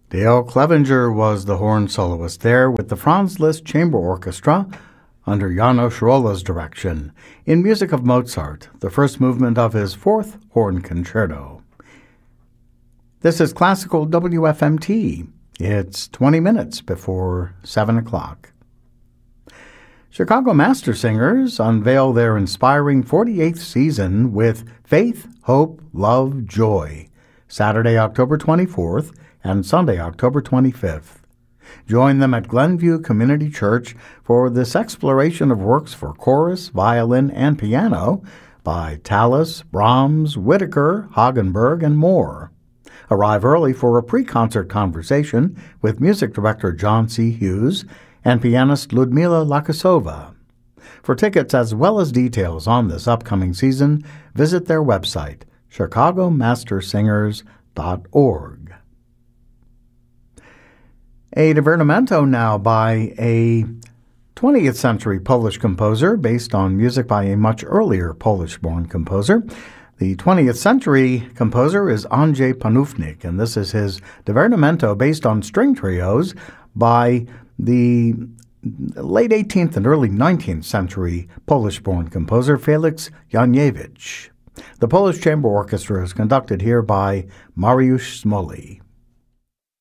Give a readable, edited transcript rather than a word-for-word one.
Dale Clevenger was the horn soloist there with the Franz Liszt Chamber Orchestra under János Rolla's direction in music of Mozart, the first movement of his fourth horn concerto. This is Classical WFMT. It's 20 minutes before 7 o'clock. Chicago Master Singers unveil their inspiring 48th season with Faith, Hope, Love, Joy, Saturday, October 24th and Sunday, October 25th. Join them at Glenview Community Church for this exploration of works for chorus, violin, and piano by Tallis, Brahms, Whittaker, Hagenberg, and more. Arrive early for a pre-concert conversation with music director John C. Hughes and pianist Ludmila Lakasova. For tickets as well as details on this upcoming season, visit their website, chicagomastersingers.org. A divertimento now by a 20th century Polish composer based on music by a much earlier Polish-born composer. The 20th century composer is Andrzej Panównik, and this is his divertimento based on string trios by the late 18th and early 19th century Polish-born composer Felix Janiewicz. The Polish Chamber Orchestra is conducted here by Mariusz Smolny.